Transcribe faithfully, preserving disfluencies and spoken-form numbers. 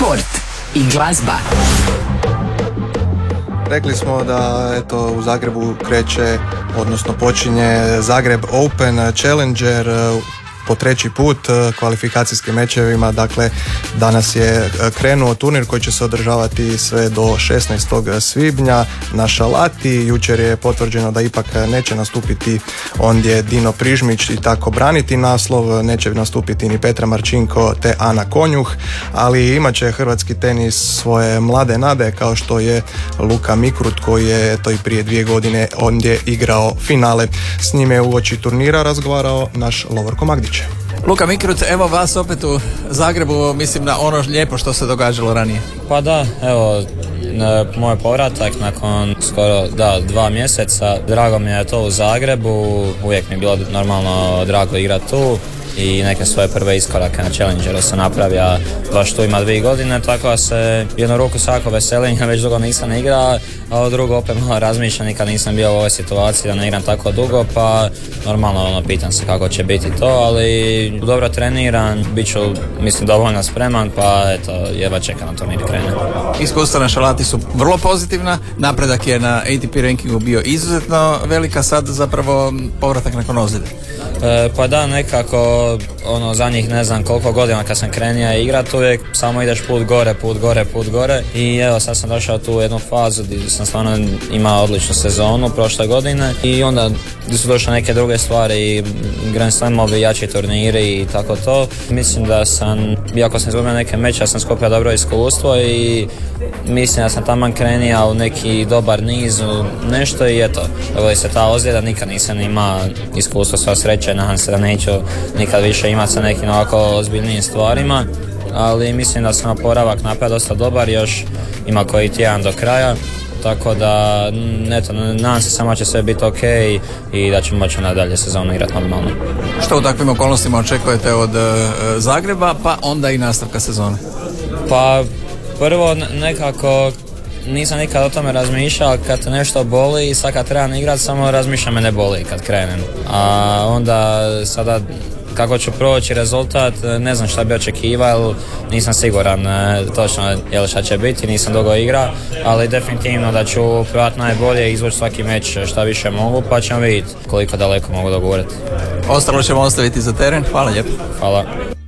sport i glazba. Rekli smo da eto, u Zagrebu kreće, odnosno počinje Zagreb Open Challenger po treći put kvalifikacijskim mečevima. Dakle, danas je krenuo turnir koji će se održavati sve do šesnaestog svibnja na Šalati. Jučer je potvrđeno da ipak neće nastupiti ondje Dino Prižmić i tako braniti naslov, neće nastupiti ni Petra Marčinko te Ana Konjuh, ali imat će hrvatski tenis svoje mlade nade kao što je Luka Mikrut koji je to i prije dvije godine ondje igrao finale. S njime je uoči turnira razgovarao naš Lovorko Magdić. Luka Mikrut, evo vas opet u Zagrebu, mislim na ono lijepo što se događalo ranije. Pa da, evo, moj povratak nakon skoro da, dva mjeseca. Drago mi je to u Zagrebu, uvijek mi je bilo normalno drago igrati tu i neke svoje prve iskorake na Challengeru sam napravio baš tu ima dvije godine, tako da se jednu ruku svako veselim, već dugo nisam igrao, a drugo opet malo razmišljam, nikad nisam bio u ovoj situaciji da ne igram tako dugo, pa normalno ono, pitam se kako će biti to, ali dobro treniram, bit ću mislim dovoljno spreman, pa eto, jedva čekam na turnir krene. Iskustva na Šalati su vrlo pozitivna, napredak je na A T P rankingu bio izuzetno velika, sad zapravo povratak nakon ozljede. E, pa da, nekako ono zadnjih ne znam koliko godina kad sam krenio igrat, uvijek samo ideš put gore, put gore, put gore i evo sad sam došao tu u jednu fazu gdje sam stvarno imao odličnu sezonu prošle godine i onda gdje su došle neke druge stvari, Grand Slamovi, jači turniri i tako to. Mislim da sam, iako sam izgubio neke meče, ja sam skupio dobro iskustvo i mislim da sam taman krenio u neki dobar niz, nešto i eto, dogodi se ta ozljeda, nikad nisam imao iskustvo, sva sreća i nadam se da neću nikad više imati sa nekim ovako ozbiljnijim stvarima, ali mislim da sam oporavak napad dosta dobar, još ima koji tjedan do kraja, tako da eto, nadam se samo će sve biti ok i da ćemo moći nadalje sezonu igrati normalno. Što u takvim okolnostima očekujete od uh, Zagreba, pa onda i nastavka sezone? Pa prvo nekako nisam nikad o tome razmišljao, kad nešto boli i sad kad trebam igrati samo razmišljam me ne boli kad krenem, a onda sada kako ću proći rezultat, ne znam šta bi očekivao, nisam siguran e, točno jel šta će biti, nisam dugo igrao, ali definitivno da ću probati najbolje i izvući svaki meč šta više mogu, pa ćemo vidjeti koliko daleko mogu dogurati. Ostalo ćemo ostaviti za teren, hvala lijepo. Hvala.